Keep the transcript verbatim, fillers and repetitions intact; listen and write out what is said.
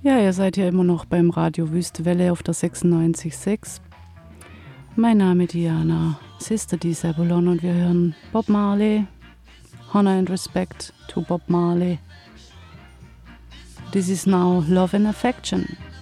Ja, ihr seid ja immer noch beim Radio Wüstewelle auf der sechsundneunzig Komma sechs. Mein Name ist Diana, Sister Di Sebulon, und wir hören Bob Marley. Honor and respect to Bob Marley. This is now Love and Affection.